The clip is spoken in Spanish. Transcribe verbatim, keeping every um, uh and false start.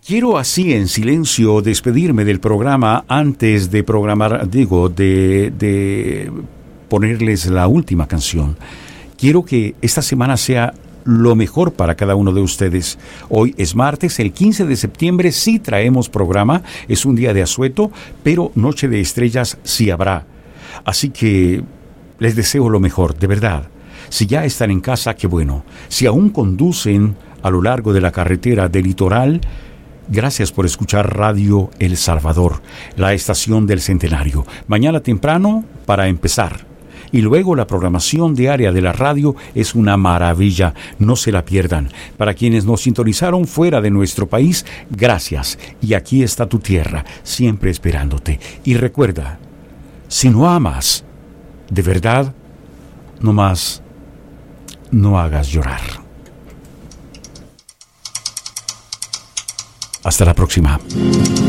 Quiero así en silencio despedirme del programa antes de programar, digo, de, de ponerles la última canción. Quiero que esta semana sea lo mejor para cada uno de ustedes. Hoy es martes, el quince de septiembre sí traemos programa, es un día de asueto, pero Noche de Estrellas sí habrá. Así que les deseo lo mejor, de verdad. Si ya están en casa, qué bueno. Si aún conducen a lo largo de la carretera del litoral, gracias por escuchar Radio El Salvador, la estación del Centenario. Mañana temprano para empezar. Y luego la programación diaria de la radio es una maravilla, no se la pierdan. Para quienes nos sintonizaron fuera de nuestro país, gracias. Y aquí está tu tierra, siempre esperándote. Y recuerda, si no amas, de verdad, no más, no hagas llorar. Hasta la próxima.